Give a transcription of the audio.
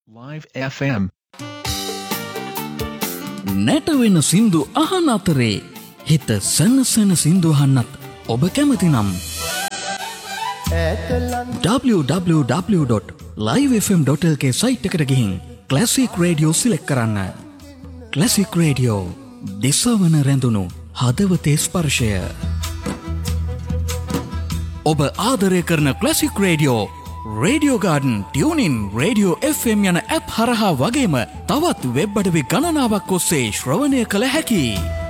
Live FM. නැටවෙන සින්දු අහන අතරේ හිත සනසන සින්දු අහන්නත් ඔබ කැමති නම් www.livefm.lk සයිට් එකට ගිහින් ක්ලාසික් රේඩියෝ සිලෙක්ට් කරන්න. ක්ලාසික් රේඩියෝ දිසවන රැඳුණු හදවතේ ස්පර්ශය. ඔබ ආදරය කරන classic radio radio garden, tuning, radio FM යන ඇප් හරහා වගේම තවත් වෙබ් අඩවි ගණනාවක් ඔස්සේ ශ්‍රවණය කළ හැකියි.